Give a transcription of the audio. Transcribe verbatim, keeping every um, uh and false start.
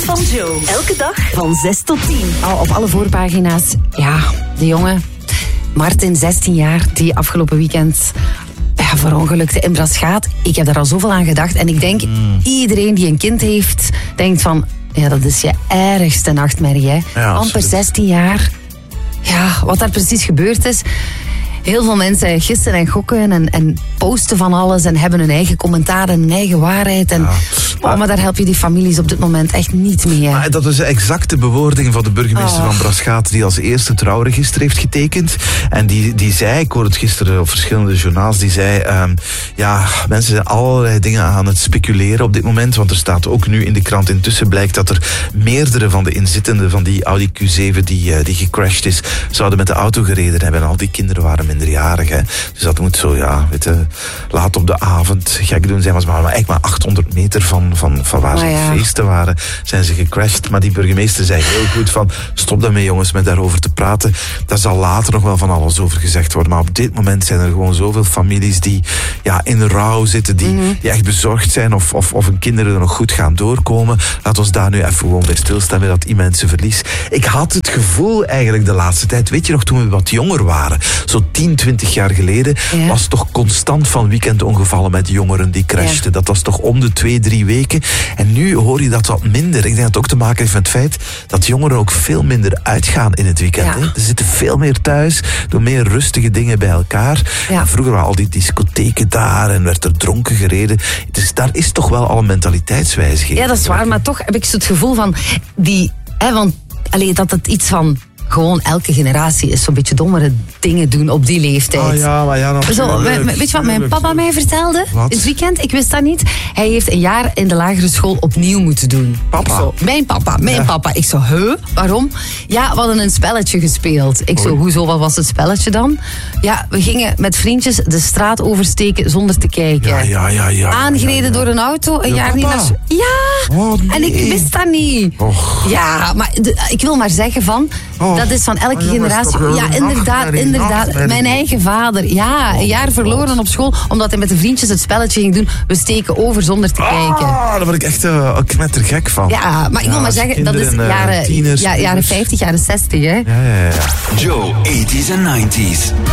van Joe. Elke dag van zes tot tien. Al op alle voorpagina's, ja, de jongen Martin, zestien jaar, die afgelopen weekend ja, verongelukte in Braschaat. Ik heb daar al zoveel aan gedacht. En ik denk, mm. iedereen die een kind heeft, denkt van, ja, dat is je ergste nachtmerrie, hè. Ja, amper zestien jaar. Ja, wat daar precies gebeurd is. Heel veel mensen gissen en gokken en, en posten van alles en hebben hun eigen commentaar en hun eigen waarheid. En, ja. oh, maar daar help je die families op dit moment echt niet mee. Maar dat is de exacte bewoording van de burgemeester oh. van Braschaat, die als eerste het trouwregister heeft getekend. En die, die zei, ik hoorde het gisteren op verschillende journaals, die zei, um, ja, mensen zijn allerlei dingen aan het speculeren op dit moment, want er staat ook nu in de krant, intussen blijkt dat er meerdere van de inzittenden van die Audi Q zeven die, uh, die gecrashed is, zouden met de auto gereden hebben. En al die kinderen waren minderjarig, hè. Dus dat moet zo, ja, weet je, laat op de avond gek doen zijn, was maar, maar eigenlijk maar achthonderd meter van, van, van waar ze oh, ja. aan het feesten waren, zijn ze gecrashed. Maar die burgemeester zei heel goed van, stop daarmee jongens, met daarover te praten. Daar zal later nog wel van alles over gezegd worden. Maar op dit moment zijn er gewoon zoveel families die ja, in rouw zitten, die, mm-hmm. die echt bezorgd zijn of, of, of hun kinderen er nog goed gaan doorkomen. Laat ons daar nu even gewoon bij stilstaan met dat immense verlies. Ik had het gevoel eigenlijk de laatste tijd, weet je nog, toen we wat jonger waren, zo tien, twintig jaar geleden, ja. was toch constant van weekendongevallen met jongeren die crashten. Ja. Dat was toch om de twee, drie weken. En nu hoor je dat wat minder. Ik denk dat het ook te maken heeft met het feit dat jongeren ook veel minder uitgaan in het weekend. Ja. Hè? Ze zitten veel meer thuis, doen meer rustige dingen bij elkaar. Ja. Vroeger waren al die discotheken daar en werd er dronken gereden. Dus daar is toch wel al een mentaliteitswijziging. Ja, dat is waar, maar toch heb ik zo het gevoel van die, hè, want allee, dat het iets van gewoon elke generatie is zo'n beetje dommere dingen doen op die leeftijd. Oh ja, maar ja, natuurlijk. Zo, weet je wat mijn papa mij vertelde? Wat? Het weekend, ik wist dat niet. Hij heeft een jaar in de lagere school opnieuw moeten doen. Papa? Zo, mijn papa, mijn ja. papa. Ik zo, huh? Waarom? Ja, we hadden een spelletje gespeeld. Ik zo, hoezo, wat was het spelletje dan? Ja, we gingen met vriendjes de straat oversteken zonder te kijken. Ja, ja, ja. ja Aangereden ja, ja. door een auto, een ja, jaar niet naar school. Ja, oh, nee. En ik wist dat niet. Och. Ja, maar de, ik wil maar zeggen van, oh. dat is van elke oh, generatie. Ja, inderdaad, inderdaad. Mijn eigen vader, ja, een jaar verloren op school, omdat hij met de vriendjes het spelletje ging doen. We steken over zonder te kijken. Ah, daar word ik echt uh, knettergek van. Ja, maar ik wil ja, maar zeggen, dat is jaren, tieners, ja, jaren vijftig, jaren zestig, hè. Ja, ja, ja. Joe, eighties en nineties.